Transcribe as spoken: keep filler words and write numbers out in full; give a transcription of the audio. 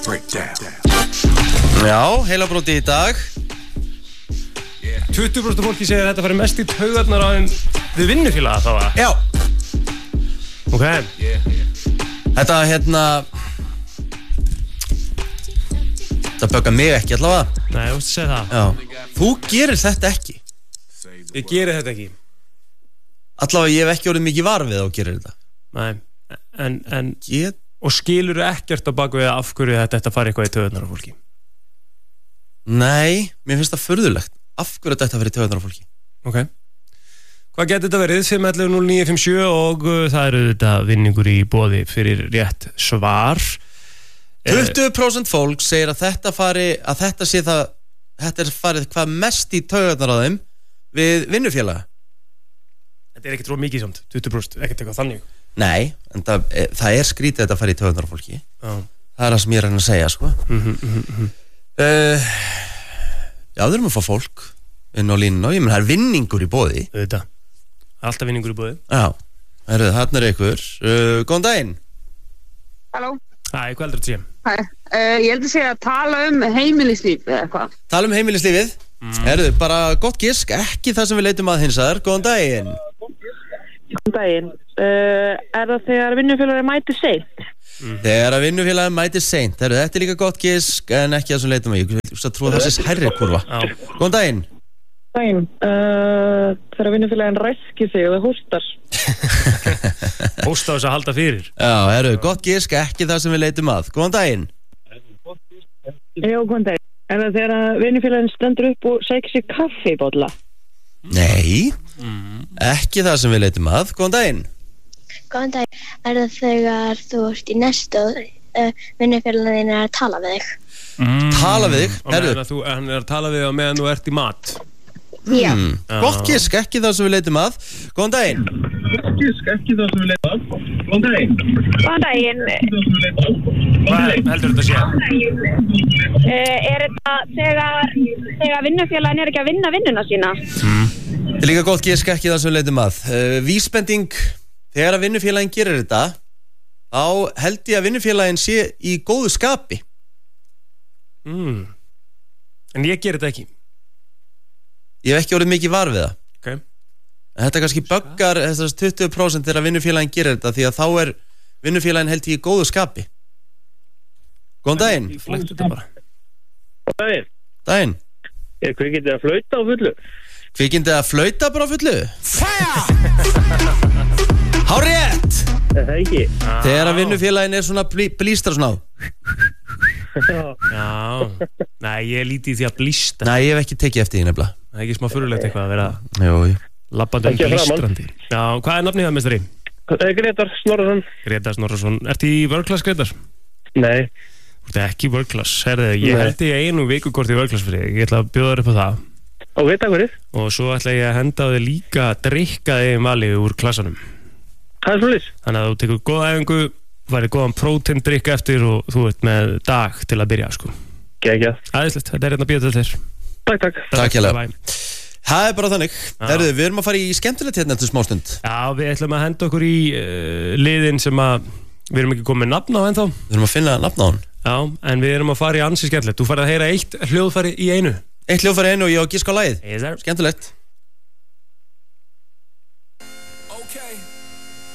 Já, heilabróti í dag. tuttugu prósent fólki segir að þetta fari mest í taugarnar á þeim við vinnufélaga þá að. Já. Ok. Þetta hérna Það böggar mig ekki allavega. Nei, þú veist að segja það. Já. Þú gerir þetta ekki. Ég geri þetta ekki. Allavega ég hef ekki orðið mikið var við að þú gerir þetta. Nei, en, en Get... og skilur ekkert á baku við af hverju þetta þetta fari eitthvað í taugarnar á fólki. Nei, mér finnst það furðulegt. Af hverju þetta fari í taugarnar á fólki? Ok. Hvað getur þetta verið? fimm ellefu núll níu fimm sjö og uh, það eru þetta vinningur í boði fyrir rétt svar. tuttugu prósent fólk segir að þetta fari að þetta sé það þetta er farið hvað mest í taugarnar á þeim við vinnufélaga. Þetta er ekkert svo mikið samt, tuttugu prósent, ekkert eitthvað þannig. Nei, en það, það er skrítið að þetta fari í taugarnar á fólki. Já. Það er það sem ég er að segja, sko. Mhm, mhm, mhm. Uh, já, við erum að fá fólk inn á línuna og ég menn það er vinningur í boði. Þetta. Það er alltaf vinningur í boði. Já, herru, þarna er ykkur. Uh, góðan daginn. Halló. Hæ, hvað heldur þetta sé? Hæ, uh, ég held að segja að tala um heimilislíf eða eitthvað. Tala um heimilislífið. Mm. Herru, bara gott gisk, ekki það sem við leitum að hins aðar. Góðan daginn. Góðan daginn. Uh, er það þegar vinnufélagið mætir seint? Mm. Þegar að vinnufélagið mætir seint. Herru, þetta er líka gott gisk, en ekki það sem leitum að. Ég vil að trúa þessi hærri kurva. Góðan daginn. Daginn. Uh, þegar vinnufélagið ræskir sig og það hóstar. Hósta á þess að halda fyrir. Já, herru, gott gisk, ekki það sem við leitum að. Góðan daginn. Já, góðan daginn. Er það þegar vinnufélagið stendur upp og sækir sig kaffibólla? Nei, mm. ekki það sem við leitum að. Góðan daginn. Góðan daginn. Er það þegar þú ert í næstu og uh, vinnufélagin er að tala við þig? Mm. Tala við þig? Og meðan að þú, hann er að tala við þig meðan þú ert í mat. Já. Mm. Gott gisk, ekki það sem við leitum að. Góðan daginn. Gott gisk, ekki það sem við leitum að. Góðan daginn. Góðan daginn. Hvað heldur þetta sé? Uh, er þetta þegar, þegar vinnufélagin er ekki að vinna vinnuna sína? Mm. Þetta er líka gott gisk, ekki það sem við leitum að. Uh, vísbending, þegar að vinnufélagin gerir þetta, þá held ég að vinnufélagin sé í góðu skapi. Mm. En ég ger þetta ekki. Ég hef ekki orðið mikið var við það. Okay. Þetta kannski böggar þessast tuttugu prósent þegar vinnufélagin gerir þetta, því að þá er vinnufélagin held ég í góðu skapi. Góðan daginn. Ég flættu þetta bara. Góðan daginn. Daginn. Er kvikindið að flauta á fullu? Kvikindið að flauta bara á fullu? Fæja! Hárrétt! Er það ekki? Þegar að vinnufélagin er svona blí, blístar svona á. Já. Nei, ég líti í því að blísta. Nei, ég hef ekki tekið eftir því nefnilega. Það er ekki smá furulegt eitthvað að vera Jú, jú. labbandi um blístrandi. Já, hvað er nafnið það, mestari? Gretar Snorrason. Gretar Snorrason. Ertu í World Class, Gretar? Nei. Þú ert ekki í World Class. Herðu, ég held ég einu vikukort í World Class fyrir þig. Ég ætla að bjóða þér upp á það. Ok, takk fyrir. Og svo ætla ég að henda á þig líka að drikka þig mali úr klassanum. Það er svolítið. Þannig að þú tekur góða æfingu, farið góðan próteindrykk eftir og þú ert með dag til að byrja, sko. Geggjað. Æðislegt, þetta er hérna að bíða til þér. Takk, takk. Takk hérlega. Það er bara þannig. Herðu, við erum að fara í skemmtilegt hérna eftir smástund. Já, við ætlum að henda okkur í uh, liðin sem að við erum ekki komið með nafn á ennþá. Við erum að finna nafn á hann. Já, en við erum að fara í ansi skemmtilegt. Þú farið að heyra eitt hljóðfæri í einu. Eitt hljóðfæri í einu og ég á gisk á lagið. Yes, sir. Skemmtilegt.